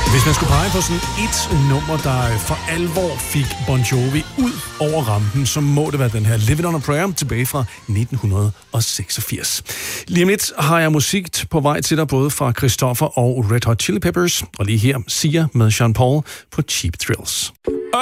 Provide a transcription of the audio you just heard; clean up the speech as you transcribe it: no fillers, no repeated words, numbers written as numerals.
Hvis man skulle pege på sådan et nummer, der for alvor fik Bon Jovi ud over rampen, så må det være den her Living on a Prayer tilbage fra 1986. Lige om lidt har jeg musik på vej til dig, både fra Christoffer og Red Hot Chili Peppers, og lige her Sia med Sean Paul på Cheap Thrills.